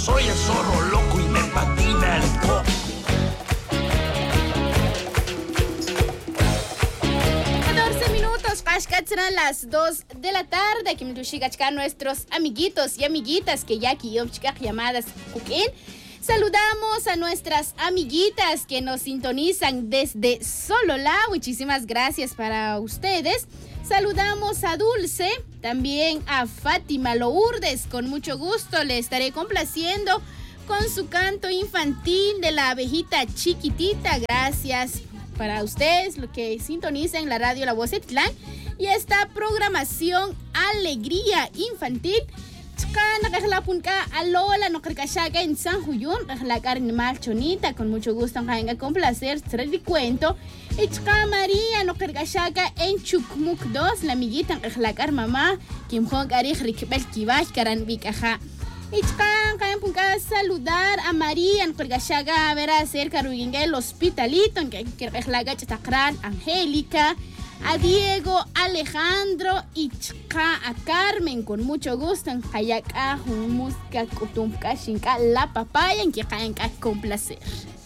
Soy el zorro loco y me patina el coco. 14 minutos, serán las 2 de la tarde. Que me nuestros amiguitos y amiguitas que ya aquí llamadas Cuquín. Saludamos a nuestras amiguitas que nos sintonizan desde Sololá. Muchísimas gracias para ustedes. Saludamos a Dulce, también a Fátima Lourdes. Con mucho gusto le estaré complaciendo con su canto infantil de la abejita chiquitita. Gracias para ustedes, lo que sintonizan la radio La Voz de Tlán y esta programación Alegría Infantil. Alola no en San Juyún, la carne malchonita, con mucho gusto venga a complacer el cuento. Ichka María no en Chukmuk 2, la amiguita la car mamá, Kim Hong Arich Rikbel Kibach Karan Bikaja. Ichka saludar a María en Kergashaga a ver acerca de el hospitalito en que la gacha Takran Angélica. A Diego, Alejandro y a Carmen, con mucho gusto en Hayaka, Música, Kutumka, Shinka, La Papaya, en que caen con placer.